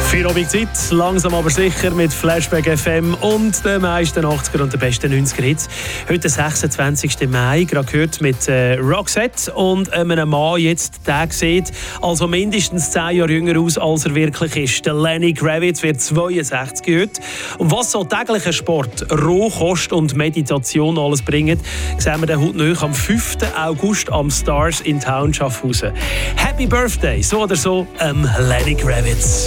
Feierabend-Zeit, langsam aber sicher mit Flashback FM und den meisten 80er und den besten 90er Hits. Heute, der 26. Mai, gerade gehört mit Roxette und einem Mann jetzt, der sieht also mindestens 10 Jahre jünger aus, als er wirklich ist. Der Lenny Kravitz wird 62 heute. Und was so täglicher Sport, Rohkost und Meditation alles bringen, sehen wir dann heute noch am 5. August am Stars in Town Schaffhausen. Happy Birthday, so oder so, Lenny Kravitz.